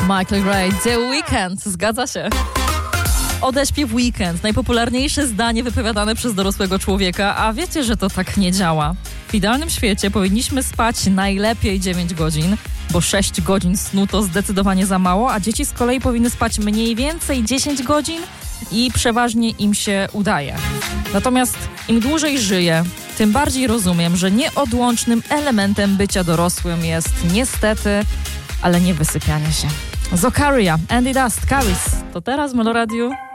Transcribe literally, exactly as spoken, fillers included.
Michael Gray, The Weeknd, zgadza się. Odeśpiew Weekend, najpopularniejsze zdanie wypowiadane przez dorosłego człowieka, a wiecie, że to tak nie działa. W idealnym świecie powinniśmy spać najlepiej dziewięć godzin, bo sześć godzin snu to zdecydowanie za mało, a dzieci z kolei powinny spać mniej więcej dziesięć godzin i przeważnie im się udaje. Natomiast im dłużej żyję, tym bardziej rozumiem, że nieodłącznym elementem bycia dorosłym jest niestety, ale nie wysypianie się. Zokaria, Andy Dust, Caris. To teraz w Meloradiu.